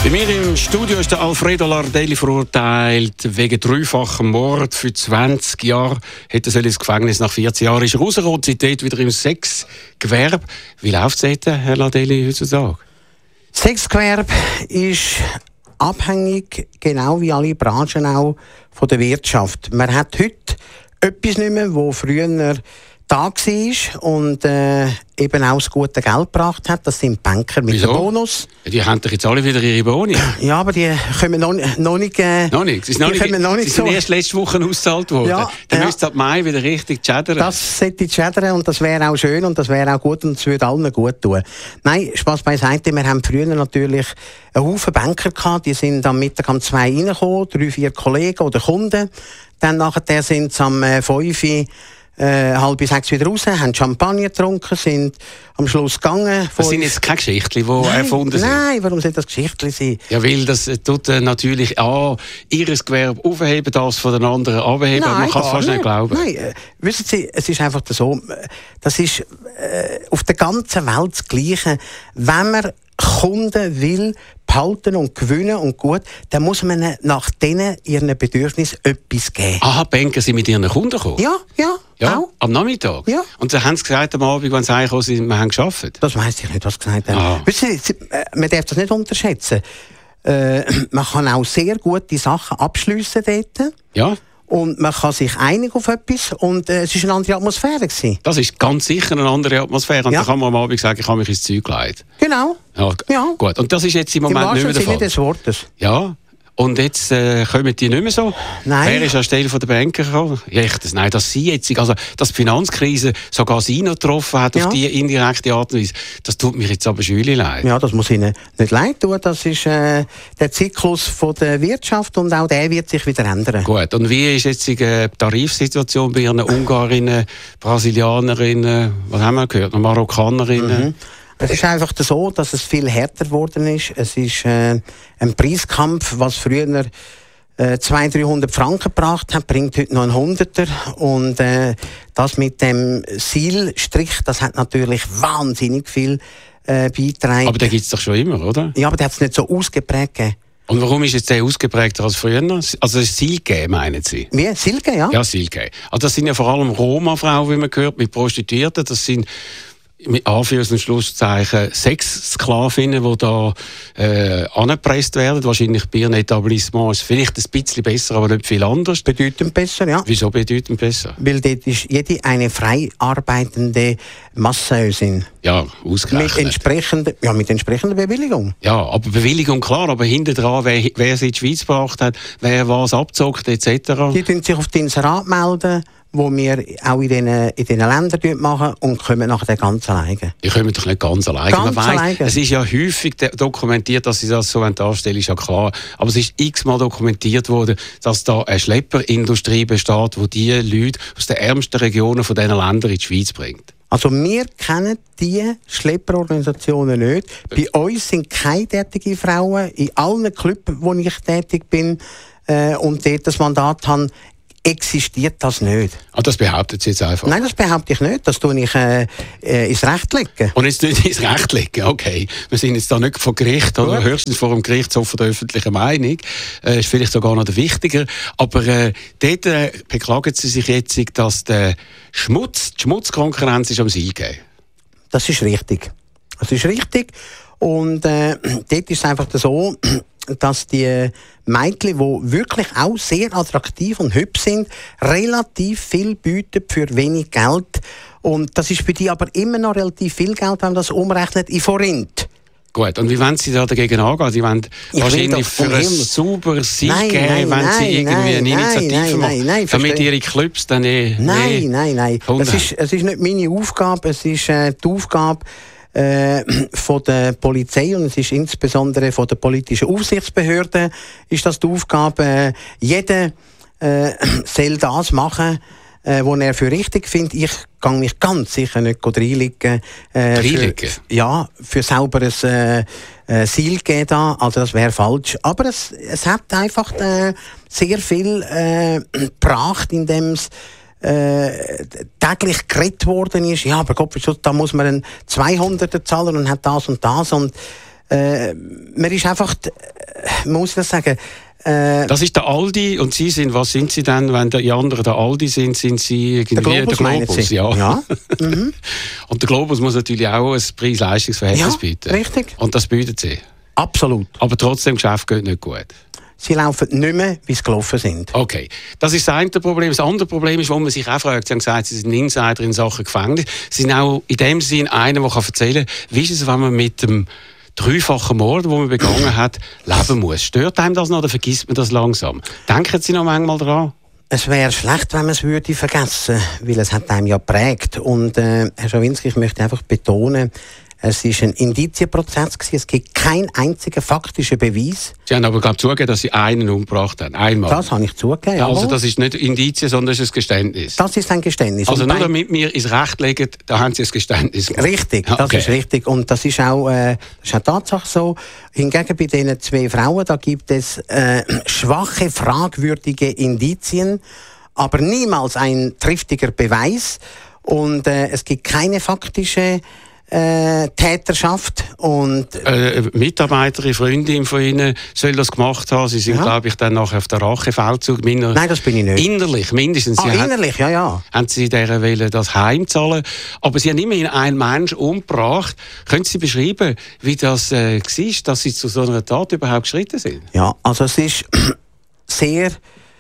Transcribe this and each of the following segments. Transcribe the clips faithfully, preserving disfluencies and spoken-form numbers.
Bei mir im Studio ist der Alfredo Lardelli verurteilt wegen dreifachem Mord für zwanzig Jahre. Hätte er ins Gefängnis, nach vierzehn Jahren ist er rausgekommen, seitdem wieder im Sexgewerbe. Wie läuft es heute, Herr Lardelli, heutzutage? Sexgewerbe ist abhängig, genau wie alle Branchen auch, von der Wirtschaft. Man hat heute etwas nicht mehr, wo früher da war und äh, eben auch das gute Geld gebracht hat. Das sind Banker mit Wieso? dem Bonus. Ja, die haben doch jetzt alle wieder ihre Boni. Ja, aber die kommen noch, noch nicht... Äh, noch nicht? Sie sind, noch nicht, noch nicht sie sind so. erst letzte Woche ausgezahlt worden. Ja, Dann ja. müsste ab Mai wieder richtig chattern. Das sollte chattern und das wäre auch schön und das wäre auch gut und es würde allen gut tun. Nein, Spass beiseite. Wir haben früher natürlich einen Haufen Banker gehabt. Die sind am Mittag um zwei reingekommen, drei, vier Kollegen oder Kunden. Dann nachher sind sie am äh, fünf Äh, halb bis sechs wieder raus, haben Champagner getrunken, sind am Schluss gegangen. Das sind jetzt keine Geschichten, die nein, erfunden sind? Nein, warum soll das Geschichten sein? Ja, weil das äh, tut äh, natürlich A, ihres Gewerbe aufheben, das von den anderen abheben. Nein, man kann es fast nicht glauben. Nein, äh, wissen Sie, es ist einfach so, das ist äh, auf der ganzen Welt das Gleiche. Wenn man Kunden will behalten und gewinnen und gut, dann muss man nach denen ihren Bedürfnissen etwas geben. Aha, Banker sind mit ihren Kunden gekommen? Ja, ja, ja auch. Am Nachmittag? Ja. Und dann haben sie gesagt am Abend, wenn sie heimgekommen sind, wir haben gearbeitet? Das weiss ich nicht, was sie gesagt haben. Ah. Wissen Sie, man darf das nicht unterschätzen. Äh, man kann auch sehr gute Sachen abschliessen dort. Ja. Und man kann sich einig auf etwas und äh, es war eine andere Atmosphäre gewesen. Das ist ganz sicher eine andere Atmosphäre. Und ja. dann kann man am Abend sagen, ich habe mich ins Zeug gelegt. Genau. Ja, ja. Gut. Und das ist jetzt im Moment Im nicht mehr der Fall. des Wortes. Ja. Und jetzt äh, kommen die nicht mehr so? Nein. Wer ist anstelle von der Banker gekommen? Ja, ich, das, nein, dass sie jetzt, also, dass die Finanzkrise sogar sie noch getroffen hat, ja. auf die indirekte Art und Weise, das tut mir jetzt aber schön leid. Ja, das muss Ihnen nicht leid tun. Das ist äh, der Zyklus von der Wirtschaft und auch der wird sich wieder ändern. Gut. Und wie ist jetzt die äh, Tarifsituation bei Ihren Ungarinnen, Brasilianerinnen, was haben wir gehört, Marokkanerinnen? Mhm. Es ist einfach so, dass es viel härter geworden ist. Es ist äh, ein Preiskampf, was früher äh, zweihundert, dreihundert Franken gebracht hat, bringt heute noch ein Hunderter. Und äh, das mit dem Zielstrich, das hat natürlich wahnsinnig viel äh, beigetragen. Aber den gibt es doch schon immer, oder? Ja, aber der hat es nicht so ausgeprägt gegeben. Und warum ist jetzt der ausgeprägter als früher? Also das Silke, meinen Sie? Wie? Silke, ja? Ja, Silke. Also das sind ja vor allem Roma-Frauen, wie man gehört, mit Prostituierten. Das sind mit Anführungs- und Schlusszeichen Sexsklavinnen, die da äh, angepresst werden. Wahrscheinlich bei ihrem Etablissement ist es vielleicht ein bisschen besser, aber nicht viel anders. Bedeutend besser, ja. Wieso bedeutend besser? Weil dort ist jede eine frei arbeitende Masseusin. Ja, ausgerechnet. Mit entsprechender, ja, mit entsprechender Bewilligung. Ja, aber Bewilligung klar, aber hinter dran, wer, wer sie in die Schweiz gebracht hat, wer was abzockt et cetera. Die melden sich auf die Inserat melden, wo wir auch in diesen in den Ländern machen und kommen nachher ganz alleine. Die kommen doch nicht ganz alleine. Ganz Man weiss, alleine. Es ist ja häufig dokumentiert, dass sie das so darstellen, ist ja klar. Aber es ist x-mal dokumentiert worden, dass da eine Schlepperindustrie besteht, die diese Leute aus den ärmsten Regionen von diesen Ländern in die Schweiz bringt. Also wir kennen diese Schlepperorganisationen nicht. Bei uns sind keine tätigen Frauen. In allen Clubs, wo ich tätig bin äh, und dort das Mandat habe, existiert das nicht. Ah, das behauptet sie jetzt einfach? Nein, das behaupte ich nicht. Das tue ich äh, äh, ins Recht legen. Und jetzt tun Sie ins Recht legen, okay. Wir sind jetzt da nicht vor Gericht, oder höchstens vor dem Gerichtshof der öffentlichen Meinung. Äh, ist vielleicht sogar noch der wichtiger. Aber äh, dort äh, beklagen Sie sich jetzt, dass der Schmutz, die Schmutzkonkurrenz ist am Sieg geben. Das ist richtig. Das ist richtig. Und äh, dort ist es einfach so, dass die Mädchen, die wirklich auch sehr attraktiv und hübsch sind, relativ viel bieten für wenig Geld. Und das ist für die aber immer noch relativ viel Geld, wenn man das umrechnet in Forint. Gut, und wie wollen Sie da dagegen angehen? Sie wollen ich wahrscheinlich für ein sauberes Sieg nein, geben, nein, wenn Sie nein, irgendwie eine nein, Initiative nein, machen, nein, nein, damit Ihre Clubs dann eh Nein, nein, nein. Es ist, es ist nicht meine Aufgabe, es ist äh, die Aufgabe äh, von der Polizei und es ist insbesondere von der politischen Aufsichtsbehörde ist das die Aufgabe. Äh, jeder äh, soll das machen, äh, was er für richtig findet. Ich kann mich ganz sicher nicht reinlegen. Äh, reinlegen? Für, ja, für sauberes äh, äh, Ziel geben da. Also das wäre falsch. Aber es, es hat einfach äh, sehr viel äh, gebracht, indem es Äh, täglich geredet worden ist, ja, aber Gott, da muss man einen zweihunderter zahlen und hat das und das und äh, man ist einfach, äh, muss ich das sagen, das ist der Aldi und Sie sind, was sind Sie denn, wenn die anderen der Aldi sind, sind Sie irgendwie der Globus, der Globus, ja. ja. Mhm. Und der Globus muss natürlich auch ein Preis-Leistungs-Verhältnis ja, bieten. Richtig. Und das bietet Sie. Absolut. Aber trotzdem, das Geschäft geht nicht gut. Sie laufen nicht mehr, wie sie gelaufen sind. Okay, das ist das eine Problem. Das andere Problem ist, wo man sich auch fragt, Sie haben gesagt, Sie sind Insider in Sachen Gefängnis. Sie sind auch in dem Sinn einer, der erzählen kann, wie ist es, wenn man mit dem dreifachen Mord, den man begangen hat, leben muss. Stört einem das noch oder vergisst man das langsam? Denken Sie noch manchmal daran? Es wäre schlecht, wenn man es würde vergessen, weil es hat einem ja geprägt. Und äh, Herr Schawinski, ich möchte einfach betonen, es war ein Indizienprozess gewesen. Es gibt keinen einzigen faktischen Beweis. Sie haben aber glaube zugegeben, dass Sie einen umgebracht haben. Einmal. Das habe ich zugegeben. Also jawohl. das ist nicht Indizien, sondern das ist ein Geständnis. Das ist ein Geständnis. Also und nur damit wir ins Recht legen, da haben Sie ein Geständnis gemacht. Richtig, das okay. ist richtig. Und das ist auch, äh, das ist auch Tatsache so. Hingegen bei diesen zwei Frauen, da gibt es äh, schwache, fragwürdige Indizien, aber niemals ein triftiger Beweis. Und äh, es gibt keine faktische Äh, Täterschaft und äh, Mitarbeiterin, Freundin von Ihnen soll das gemacht haben. Sie sind, ja. glaube ich, dann nachher auf der Rachefeldzug. Meiner Nein, das bin ich nicht. Innerlich, mindestens. Ah, Sie innerlich, hat, ja, ja. Haben Sie deren wollen das heimzahlen? Aber Sie haben immerhin einen Menschen umgebracht. Können Sie beschreiben, wie das äh, war, dass Sie zu so einer Tat überhaupt geschritten sind? Ja, also es ist sehr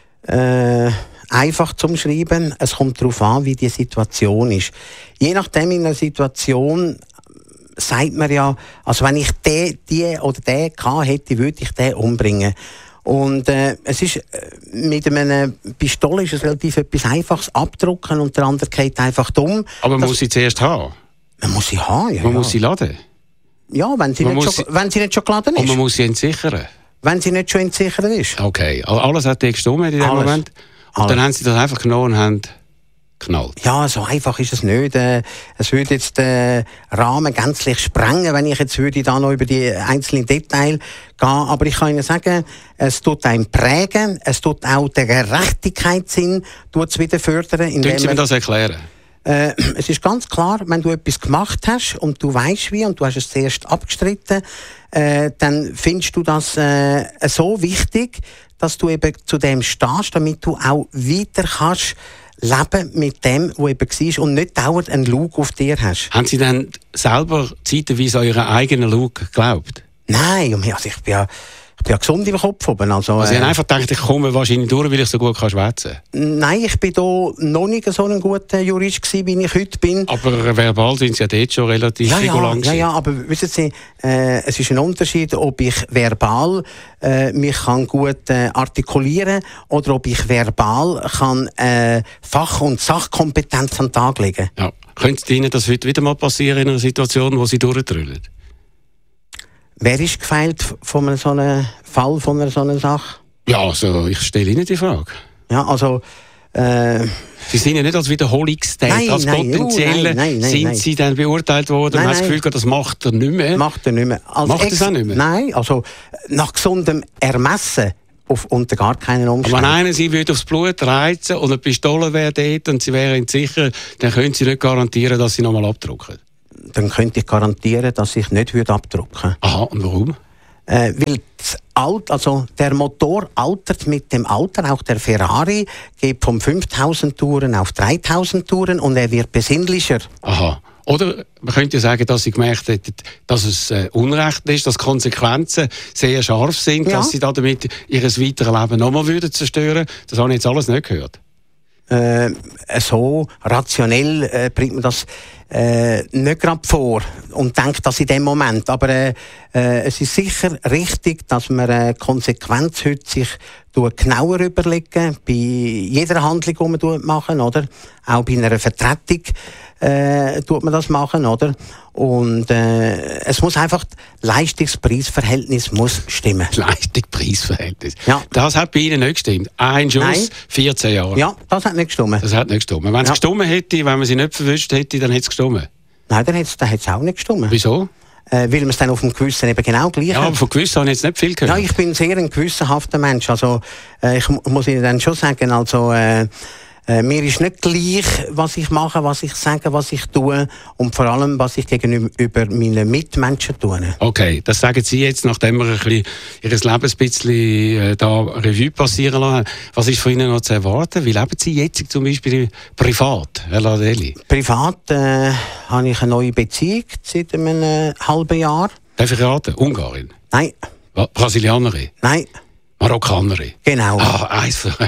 äh, einfach zum Schreiben. Es kommt darauf an, wie die Situation ist. Je nachdem in einer Situation sagt man ja, also wenn ich den, die oder den gehabt hätte, würde ich den umbringen. Und äh, es ist, mit einer Pistole ist es relativ etwas Einfaches abdrucken und der andere geht einfach dumm. Aber man muss sie zuerst haben? Man muss sie haben, ja. Man ja. muss sie laden? Ja, wenn sie, nicht schon, wenn sie nicht schon geladen ist. Und man muss sie entsichern? Wenn sie nicht schon entsichert ist. Okay, alles hat die gestummt in dem Alles. Moment? Und Alles. dann haben sie das einfach genommen und haben geknallt? Ja, so einfach ist es nicht. Äh, es würde jetzt den Rahmen gänzlich sprengen, wenn ich jetzt würde da noch über die einzelnen Details gehen. Aber ich kann Ihnen sagen, es tut einem prägen, es tut auch der Gerechtigkeitssinn tut's wieder fördern. Können Sie mir das erklären? Äh, es ist ganz klar, wenn du etwas gemacht hast und du weißt wie und du hast es zuerst abgestritten, äh, dann findest du das äh, so wichtig, dass du eben zu dem stehst, damit du auch weiter kannst leben mit dem, was eben war und nicht dauernd einen Lug auf dir hast. Haben Sie dann selber zeitweise an Ihren eigenen Lug geglaubt? Nein, also ich bin ja, ich bin ja gesund im Kopf oben. Also, also Sie äh, haben einfach gedacht, ich komme wahrscheinlich durch, weil ich so gut schwätzen kann? Nein, ich bin da noch nicht so ein guter Jurist gewesen, wie ich heute bin. Aber verbal sind Sie ja dort schon relativ ja, ja, lang ja, ja, aber wissen Sie, äh, es ist ein Unterschied, ob ich verbal äh, mich kann gut äh, artikulieren oder ob ich verbal kann äh, Fach- und Sachkompetenz an den Tag legen. Ja. Könnte Ihnen das heute wieder mal passieren in einer Situation, wo Sie durchdrüllen? Wer ist gefeilt von einem so einem Fall, von einer so einer Sache? Ja, also ich stelle Ihnen die Frage. Ja, also äh, Sie sind ja nicht als Wiederholungstäter, nein, als nein, Potenzielle. Oh, nein, nein, sind nein. Sie dann beurteilt worden und haben das Gefühl, das macht er nicht mehr? Macht er nicht mehr. Als macht er Ex- das auch nicht mehr? Nein, also nach gesundem Ermessen auf unter gar keinen Umständen. Aber wenn einer Sie würde aufs Blut reizen und eine Pistole wäre dort und Sie wären sicher, dann können Sie nicht garantieren, dass Sie nochmal abdrucken. Dann könnte ich garantieren, dass ich nicht würde abdrucken würde. Aha, und warum? Äh, weil das Alt, also der Motor altert mit dem Alter, auch der Ferrari geht von fünftausend Touren auf dreitausend Touren und er wird besinnlicher. Aha. Oder man könnte ja sagen, dass Sie gemerkt hätten, dass es äh, Unrecht ist, dass die Konsequenzen sehr scharf sind, ja. dass Sie damit Ihr weiteres Leben nochmal würden zerstören. Das habe ich jetzt alles nicht gehört. Äh, so rationell äh, bringt man das äh, nicht gerade vor und denkt das in dem Moment. Aber äh, äh, es ist sicher richtig, dass man äh, Konsequenz heute sich genauer überlegen, bei jeder Handlung, die man machen, oder? Auch bei einer Vertretung äh, tut man das machen, oder? Und äh, es muss einfach, Leistungs-Preis-Verhältnis muss stimmen. Leistung-Preis-Verhältnis. Ja. Das hat bei Ihnen nicht gestimmt. Ein Schuss, Nein. vierzehn Jahre. Ja, das hat nicht gestimmt. Das hat nicht gestimmt. Wenn es Ja. gestimmt hätte, wenn man Sie nicht verwischt hätte, dann hätte es gestimmt. Nein, dann hätte es auch nicht gestimmt. Wieso? Äh, weil man es dann auf dem Gewissen eben genau gleich Ja, hat. aber von Gewissen habe ich jetzt nicht viel gehört. Ja, ich bin sehr ein gewissenhafter Mensch. Also, äh, ich mu- muss Ihnen dann schon sagen, also, äh, Äh, mir ist nicht gleich, was ich mache, was ich sage, was ich tue und vor allem, was ich gegenüber meinen Mitmenschen tue. Okay, das sagen Sie jetzt, nachdem wir ein bisschen Ihr Leben ein bisschen äh, da Revue passieren lassen. Was ist von Ihnen noch zu erwarten? Wie leben Sie jetzt zum Beispiel privat, Herr Ladelli? Privat äh, habe ich eine neue Beziehung seit einem äh, halben Jahr. Darf ich raten? Ungarin? Nein. Brasilianerin? Nein. Marokkanerin? Genau. Ah, eins für...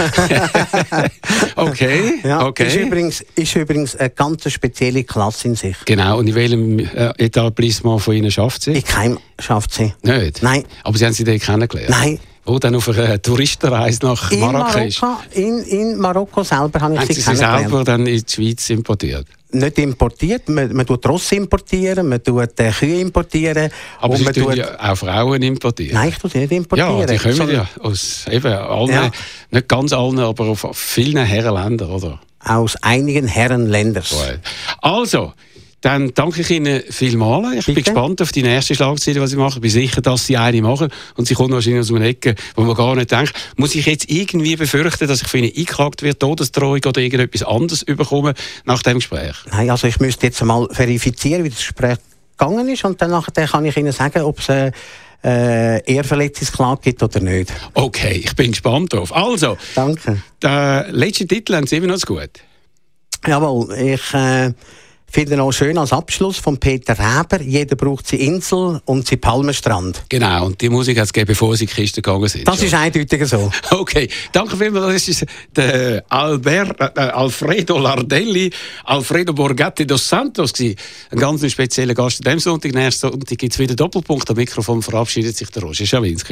Okay, ja, okay. Ist übrigens, ist übrigens eine ganz spezielle Klasse in sich. Genau, und in welchem äh, Etablissement von Ihnen schafft sie? In keinem schafft sie. Nicht? Nein. Aber Sie haben sie dort kennengelernt? Nein. Wo dann auf einer Touristenreise nach In Marrakesch? Marokko, in, in Marokko selber habe ich haben sie Sie sie kennengelernt. selber dann in die Schweiz importiert? Nicht importiert, man, man tut Ross importieren, man tut äh, Kühe importieren. Aber und Sie man tun tut... ja auch Frauen importieren? Nein, ich tue sie nicht importieren. Ja, die kommen sondern ja aus eben allen, Ja. nicht ganz allen, aber auf vielen Herrenländern, oder? aus einigen Herrenländern. Gut. Also, dann danke ich Ihnen vielmals. Ich bin Bitte? gespannt auf die nächste Schlagzeile, die Sie machen. Ich bin sicher, dass Sie eine machen. Und Sie kommen wahrscheinlich aus einer Ecke, wo man gar nicht denkt. Muss ich jetzt irgendwie befürchten, dass ich für Ihnen eingeklagt wird, Todesdrohung oder irgendetwas anderes bekomme nach dem Gespräch? Nein, also ich müsste jetzt mal verifizieren, wie das Gespräch gegangen ist und dann nachher kann ich Ihnen sagen, ob es eine äh, Ehrverletzungsklage gibt oder nicht. Okay, ich bin gespannt drauf. Also, Danke. der letzte Titel haben Sie immer noch zu gut. Jawohl, ich äh, finde noch schön als Abschluss von Peter Reber, jeder braucht seine Insel und seinen Palmenstrand. Genau, und die Musik hat es gegeben, bevor Sie in die Kiste gegangen sind. Das schon. ist eindeutig so. Okay, danke vielmals. Das ist der Albert, äh, Alfredo Lardelli, Alfredo Borgatti dos Santos gewesen. Ein ganz spezieller Gast an diesem Sonntag. Nächsten Sonntag gibt es wieder Doppelpunkt. Am Mikrofon verabschiedet sich der Roger Schawinski.